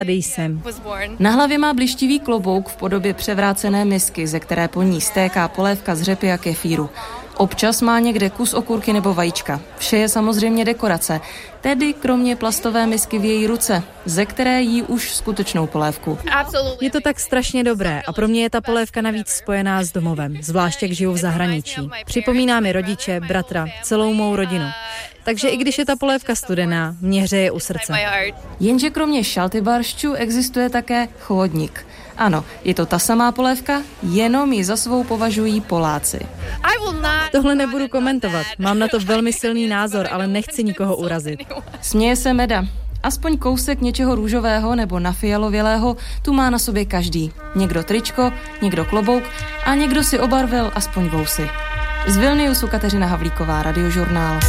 Tady jsem. Na hlavě má blištivý klobouk v podobě převrácené misky, ze které po ní stéká polévka z řepy a kefíru. Občas má někde kus okurky nebo vajíčka. Vše je samozřejmě dekorace, tedy kromě plastové misky v její ruce, ze které jí už skutečnou polévku. Je to tak strašně dobré a pro mě je ta polévka navíc spojená s domovem, zvláště jak žiju v zahraničí. Připomíná mi rodiče, bratra, celou mou rodinu. Takže i když je ta polévka studená, mě hřeje u srdce. Jenže kromě šaltybarščů existuje také chłodnik. Ano, je to ta samá polévka, jenom ji za svou považují Poláci. Tohle nebudu komentovat, mám na to velmi silný názor, ale nechci nikoho urazit. Směje se Meda. Aspoň kousek něčeho růžového nebo nafialovělého tu má na sobě každý. Někdo tričko, někdo klobouk a někdo si obarvil aspoň vousy. Z Vilniusu Kateřina Havlíková, Radiožurnál.